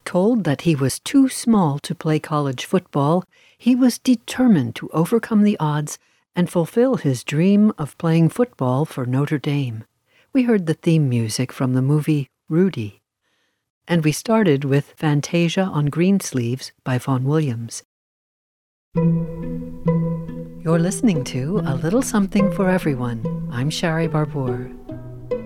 Told that he was too small to play college football, he was determined to overcome the odds and fulfill his dream of playing football for Notre Dame. We heard the theme music from the movie Rudy. And we started with Fantasia on Greensleeves by Vaughan Williams. You're listening to A Little Something for Everyone. I'm Shari Barbour.